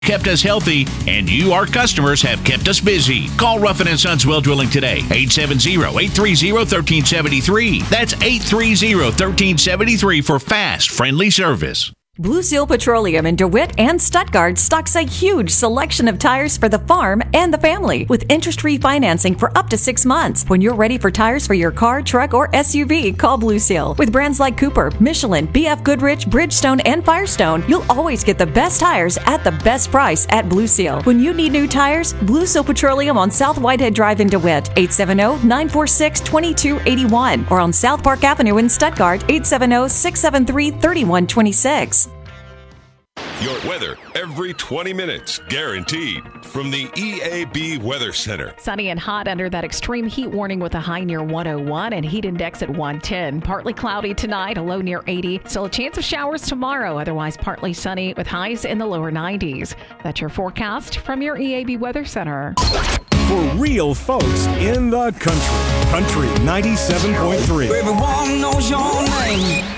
kept us healthy, and you, our customers, have kept us busy. Call Ruffin & Sons Well Drilling today, 870-830-1373. That's 830-1373 for fast, friendly service. Blue Seal Petroleum in DeWitt and Stuttgart stocks a huge selection of tires for the farm and the family with interest-free financing for up to 6 months. When you're ready for tires for your car, truck, or SUV, call Blue Seal. With brands like Cooper, Michelin, BF Goodrich, Bridgestone, and Firestone, you'll always get the best tires at the best price at Blue Seal. When you need new tires, Blue Seal Petroleum on South Whitehead Drive in DeWitt, 870-946-2281, or on South Park Avenue in Stuttgart, 870-673-3126. Your weather every 20 minutes, guaranteed. From the EAB Weather Center. Sunny and hot under that extreme heat warning with a high near 101 and heat index at 110. Partly cloudy tonight, a low near 80. Still a chance of showers tomorrow, otherwise partly sunny with highs in the lower 90s. That's your forecast from your EAB Weather Center. For real folks in the country. Country 97.3. Everyone knows your name.